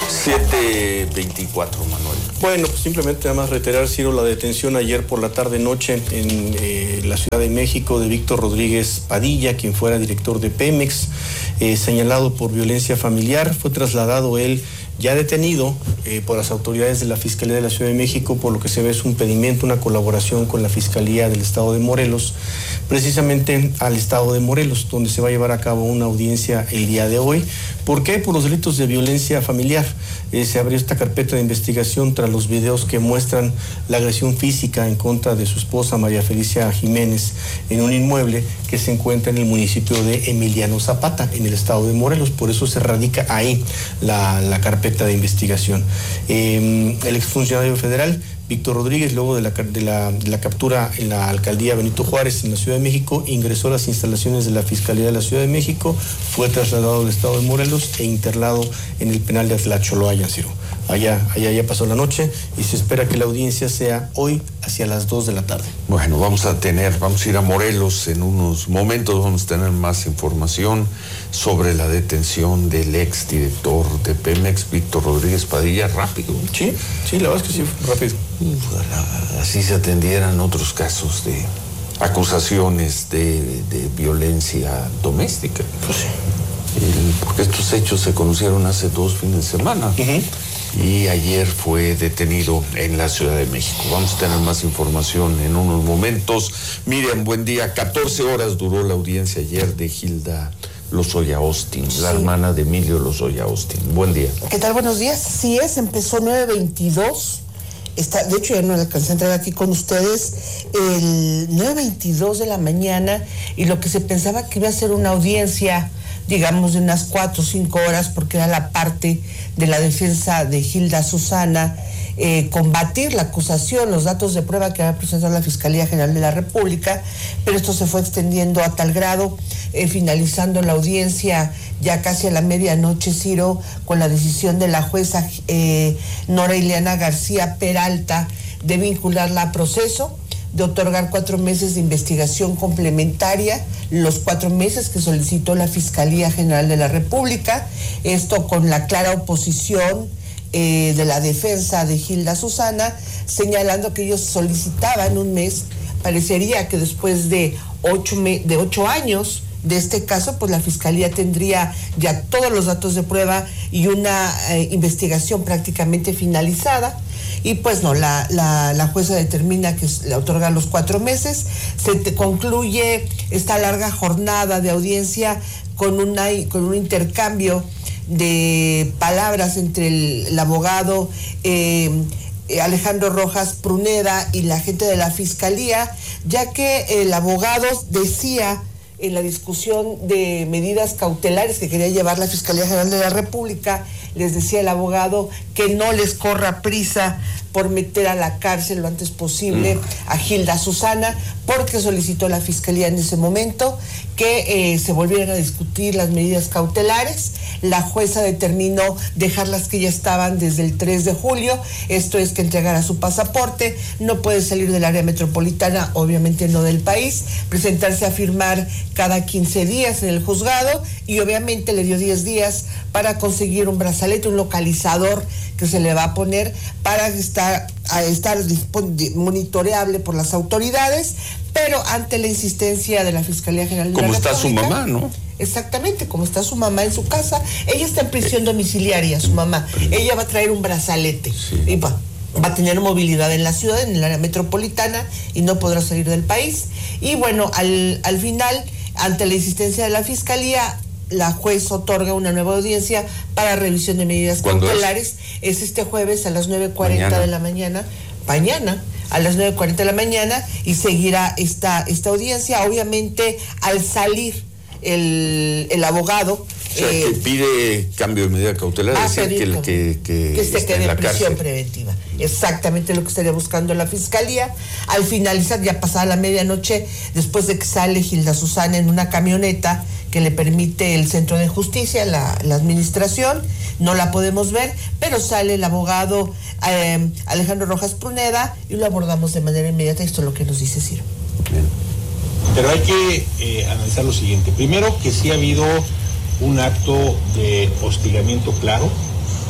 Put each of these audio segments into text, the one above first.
7:24, Manuel. Bueno, pues simplemente nada más reiterar, Ciro, la detención ayer por la tarde-noche en la Ciudad de México de Víctor Rodríguez Padilla, quien fuera director de Pemex, señalado por violencia familiar. Fue trasladado él ya detenido por las autoridades de la Fiscalía de la Ciudad de México, por lo que se ve es un pedimento, una colaboración con la Fiscalía del Estado de Morelos, precisamente al Estado de Morelos, donde se va a llevar a cabo una audiencia el día de hoy. ¿Por qué? Por los delitos de violencia familiar. Se abrió esta carpeta de investigación tras los videos que muestran la agresión física en contra de su esposa María Felicia Jiménez en un inmueble que se encuentra en el municipio de Emiliano Zapata, en el Estado de Morelos. Por eso se radica ahí la carpeta de investigación. El exfuncionario federal Víctor Rodríguez, luego de la captura en la alcaldía Benito Juárez, en la Ciudad de México, ingresó a las instalaciones de la Fiscalía de la Ciudad de México, fue trasladado al Estado de Morelos e internado en el penal de Atlacholoayan, Ciro. Allá ya pasó la noche y se espera que la audiencia sea hoy hacia las 2 de la tarde. Bueno, vamos a ir a Morelos en unos momentos, vamos a tener más información sobre la detención del exdirector de Pemex, Víctor Rodríguez Padilla, rápido. Sí, la verdad es que sí, rápido. Así se atendieran otros casos de acusaciones de violencia doméstica. Pues sí. Porque estos hechos se conocieron hace 2 fines de semana. Y ayer fue detenido en la Ciudad de México. Vamos a tener más información en unos momentos. Miriam, buen día. 14 horas duró la audiencia ayer de Hilda Lozoya Austin, la hermana de Emilio Lozoya Austin. Buen día. ¿Qué tal? Buenos días. Sí empezó 9:22. De hecho, ya no alcancé a entrar aquí con ustedes. El 9:22 de la mañana, y lo que se pensaba que iba a ser una audiencia, digamos, de unas 4 o 5 horas, porque era la parte de la defensa de Hilda Susana, combatir la acusación, los datos de prueba que había presentado la Fiscalía General de la República, pero esto se fue extendiendo a tal grado, finalizando la audiencia ya casi a la medianoche, Ciro, con la decisión de la jueza Nora Ileana García Peralta de vincularla a proceso, de otorgar 4 meses de investigación complementaria, los 4 meses que solicitó la Fiscalía General de la República, esto con la clara oposición de la defensa de Hilda Susana, señalando que ellos solicitaban un mes. Parecería que después de 8 años de este caso, pues la Fiscalía tendría ya todos los datos de prueba y una investigación prácticamente finalizada. Y pues no, la jueza determina que le otorga los 4 meses, concluye esta larga jornada de audiencia con un intercambio de palabras entre el abogado Alejandro Rojas Pruneda y la gente de la Fiscalía, ya que el abogado decía en la discusión de medidas cautelares que quería llevar la Fiscalía General de la República, les decía el abogado que no les corra prisa por meter a la cárcel lo antes posible a Hilda Susana, porque solicitó la Fiscalía en ese momento que se volvieran a discutir las medidas cautelares. La jueza determinó dejarlas que ya estaban desde el 3 de julio, esto es que entregara su pasaporte, no puede salir del área metropolitana, obviamente no del país, presentarse a firmar cada 15 días en el juzgado, y obviamente le dio 10 días para conseguir un brazalete, un localizador que se le va a poner para estar monitoreable por las autoridades, pero ante la insistencia de la Fiscalía General de la República. Como está su mamá, ¿no? Exactamente, como está su mamá en su casa. Ella está en prisión domiciliaria, su mamá. Ella va a traer un brazalete. Sí. Y va a tener movilidad en la ciudad, en el área metropolitana, y no podrá salir del país. Y bueno, al final, ante la insistencia de la Fiscalía, la juez otorga una nueva audiencia para revisión de medidas cautelares. Es este jueves a las 9:40 de la mañana. Mañana a las 9:40 de la mañana, y seguirá esta audiencia. Obviamente, al salir el abogado, o sea, que pide cambio de medida cautelar, es decir, que se quede en prisión preventiva. Exactamente lo que estaría buscando la Fiscalía. Al finalizar, ya pasada la medianoche, después de que sale Hilda Susana en una camioneta que le permite el Centro de Justicia, la administración, no la podemos ver, pero sale el abogado Alejandro Rojas Pruneda y lo abordamos de manera inmediata. Esto es lo que nos dice Ciro. Bien. Pero hay que analizar lo siguiente. Primero, que sí ha habido un acto de hostigamiento claro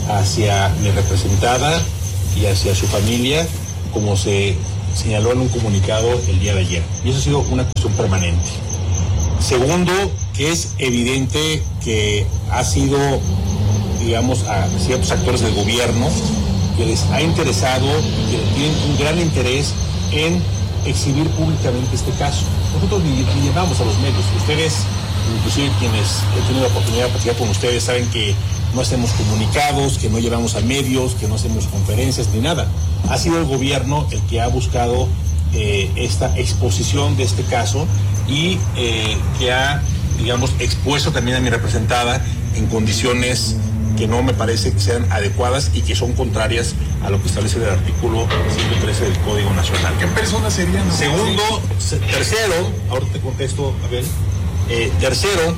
hacia mi representada y hacia su familia, como se señaló en un comunicado el día de ayer. Y eso ha sido una cuestión permanente. Segundo, que es evidente que ha sido, digamos, a ciertos actores del gobierno que les ha interesado y que tienen un gran interés en exhibir públicamente este caso. Nosotros ni llevamos a los medios. Ustedes, inclusive quienes he tenido la oportunidad de platicar con ustedes, saben que no hacemos comunicados, que no llevamos a medios, que no hacemos conferencias ni nada. Ha sido el gobierno el que ha buscado esta exposición de este caso y que ha, digamos, expuesto también a mi representada en condiciones que no me parece que sean adecuadas y que son contrarias a lo que establece el artículo 113 del Código Nacional. ¿Qué personas serían? Segundo, tercero, ahora te contesto, Abel. Tercero,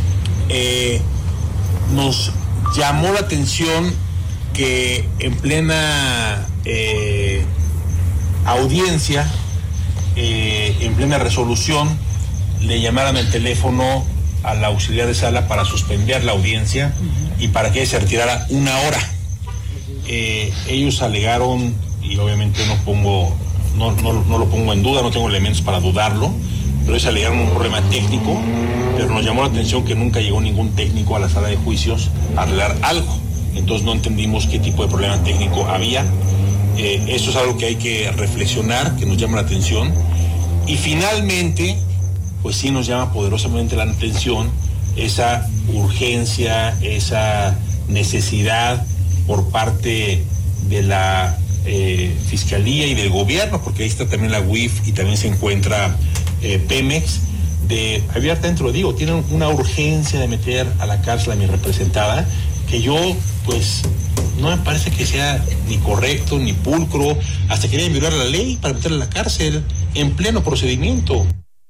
nos llamó la atención que en plena audiencia, en plena resolución, le llamaran el teléfono al auxiliar de sala para suspender la audiencia y para que se retirara 1 hora. Ellos alegaron, y obviamente no lo pongo en duda, no tengo elementos para dudarlo, pero ellos alegaron un problema técnico, pero nos llamó la atención que nunca llegó ningún técnico a la sala de juicios a arreglar algo. Entonces no entendimos qué tipo de problema técnico había. Eso es algo que hay que reflexionar, que nos llama la atención. Y finalmente, pues sí nos llama poderosamente la atención esa urgencia, esa necesidad por parte de la Fiscalía y del gobierno, porque ahí está también la UIF y también se encuentra Pemex, de abiertamente lo digo, tienen una urgencia de meter a la cárcel a mi representada, que yo, pues, no me parece que sea ni correcto, ni pulcro, hasta querían violar la ley para meterla a la cárcel en pleno procedimiento.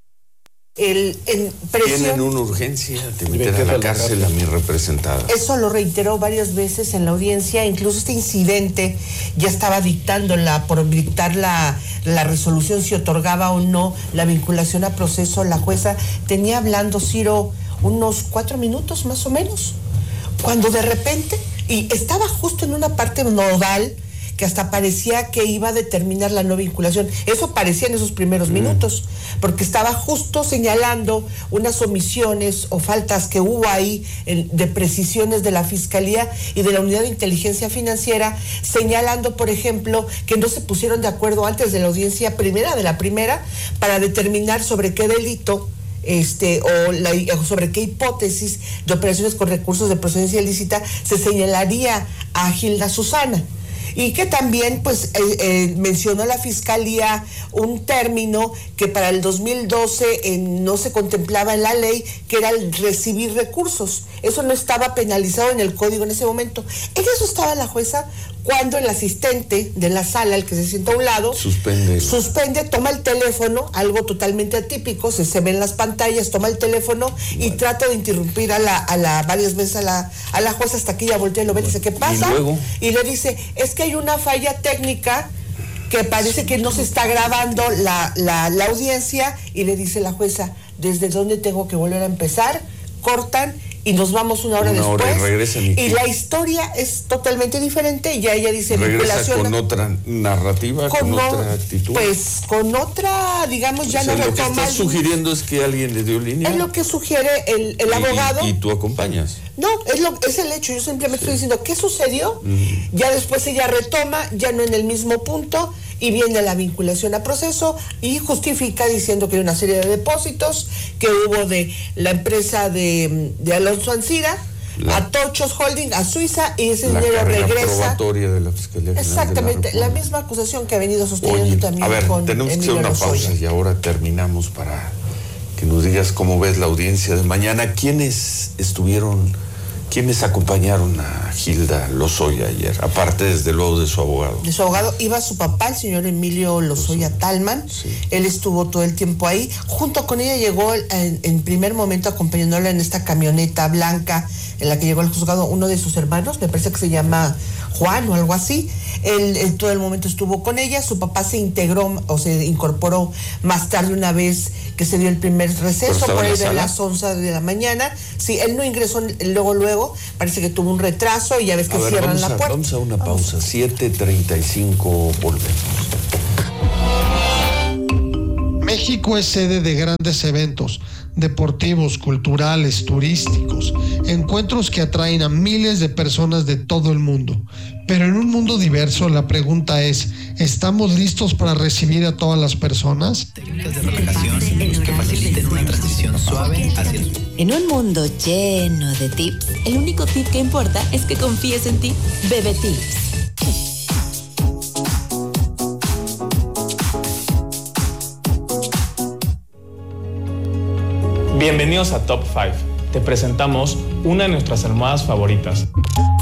Tienen una urgencia de meter a la cárcel a mi representada. Eso lo reiteró varias veces en la audiencia. Incluso este incidente ya estaba por dictar la resolución si otorgaba o no la vinculación a proceso. La jueza tenía hablando, Ciro, unos 4 minutos más o menos, cuando de repente, y estaba justo en una parte nodal que hasta parecía que iba a determinar la no vinculación. Eso parecía en esos primeros minutos, porque estaba justo señalando unas omisiones o faltas que hubo ahí de precisiones de la Fiscalía y de la Unidad de Inteligencia Financiera, señalando, por ejemplo, que no se pusieron de acuerdo antes de la audiencia primera, para determinar sobre qué delito o sobre qué hipótesis de operaciones con recursos de procedencia ilícita se señalaría a Gilda Susana. Y que también pues mencionó la Fiscalía un término que para el 2012 no se contemplaba en la ley, que era el recibir recursos. Eso no estaba penalizado en el código en ese momento. En eso estaba la jueza cuando el asistente de la sala, el que se sienta a un lado, suspende, toma el teléfono, algo totalmente atípico, se ve en las pantallas, toma el teléfono y trata de interrumpir varias veces a la jueza hasta que ella voltea y lo ve y dice, ¿qué pasa? Y le dice, es que hay una falla técnica que parece que no se está grabando la audiencia, y le dice la jueza, ¿desde dónde tengo que volver a empezar? Cortan y nos vamos una hora después y la historia es totalmente diferente y ya ella dice regresa con otra narrativa, con otra actitud, pues con otra, digamos, ya no retoma. Lo que estás sugiriendo es que alguien le dio línea. Es lo que sugiere el abogado. Y tú acompañas. No, es el hecho. Yo simplemente estoy diciendo qué sucedió. Ya después ella retoma, ya no en el mismo punto, y viene la vinculación a proceso y justifica diciendo que hay una serie de depósitos que hubo de la empresa de Alonso Ancira a Tochos Holding, a Suiza, y ese dinero regresa. Probatoria de la Fiscalía General. Exactamente, la misma acusación que ha venido sosteniendo también. A ver, con tenemos que hacer una pausa y ahora terminamos para que nos digas cómo ves la audiencia de mañana. ¿Quiénes acompañaron a Gilda Lozoya ayer? Aparte, desde luego, de su abogado. De su abogado iba su papá, el señor Emilio Lozoya Talman. Sí. Él estuvo todo el tiempo ahí. Junto con ella llegó en primer momento acompañándola en esta camioneta blanca en la que llegó al juzgado uno de sus hermanos, me parece que se llama Juan o algo así. Él todo el momento estuvo con ella. Su papá se integró o se incorporó más tarde una vez que se dio el primer receso, por ahí de las 11 de la mañana. Sí, él no ingresó luego, parece que tuvo un retraso y ya ves que cierran la puerta. Vamos a una pausa, 7:35, volvemos. México es sede de grandes eventos deportivos, culturales, turísticos, encuentros que atraen a miles de personas de todo el mundo. Pero en un mundo diverso, la pregunta es, ¿estamos listos para recibir a todas las personas? Técnicas de relajación que faciliten una transición suave hacia el... En un mundo lleno de tips, el único tip que importa es que confíes en ti. Bebe Tips. Bienvenidos a Top 5. Te presentamos una de nuestras almohadas favoritas.